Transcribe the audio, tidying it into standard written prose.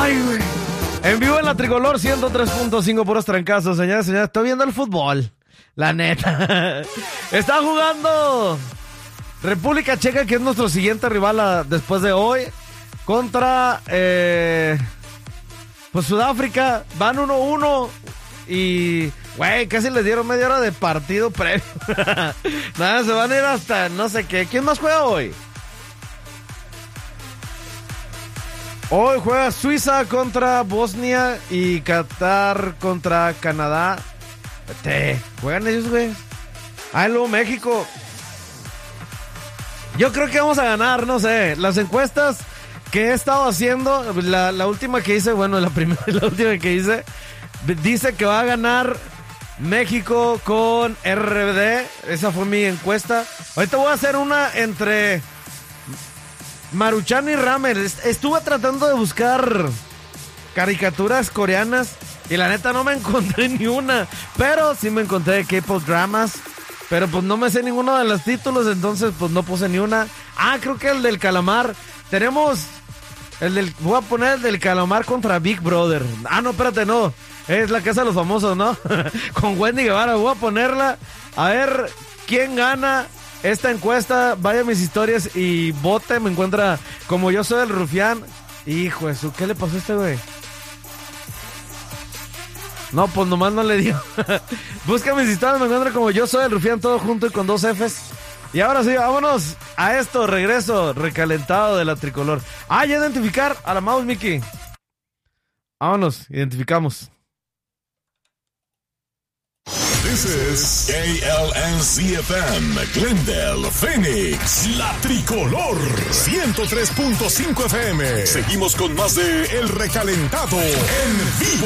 Ay, güey. En vivo en la Tricolor 103.5, puros trancazos, señores, señores. Estoy viendo el fútbol. La neta. Está jugando República Checa, que es nuestro siguiente rival después de hoy, contra pues Sudáfrica. Van 1-1 y, güey, casi les dieron media hora de partido previo. Nada, se van a ir hasta no sé qué. ¿Quién más juega hoy? Hoy juega Suiza contra Bosnia y Qatar contra Canadá. Juegan ellos, güey. Luego México. Yo creo que vamos a ganar, no sé. Las encuestas que he estado haciendo, la última que hice, bueno, la última que hice, dice que va a ganar México con RBD. Esa fue mi encuesta. Ahorita voy a hacer una entre Maruchan y Ramer. Estuve tratando de buscar caricaturas coreanas y la neta no me encontré ni una, pero sí me encontré K-pop dramas, pero pues no me sé ninguno de los títulos, entonces pues no puse ni una. Creo que el del calamar. Tenemos voy a poner el del calamar contra Big Brother. No, espérate, no. Es la casa de los famosos, ¿no? Con Wendy Guevara. Voy a ponerla. A ver quién gana esta encuesta. Vaya a mis historias y vote. Me encuentra como Yo Soy el Rufián. Hijo de su, ¿qué le pasó a este güey? No, pues nomás no le dio. Busca mis historias, me encuentra como Yo Soy el Rufián, todo junto y con 2 Fs. Y ahora sí, vámonos a esto, regreso recalentado de la Tricolor. Ya identificar a la mouse, Mickey. Vámonos, identificamos. This is KLNC-FM, Glendale, Phoenix, la Tricolor, 103.5 FM. Seguimos con más de El Recalentado en vivo.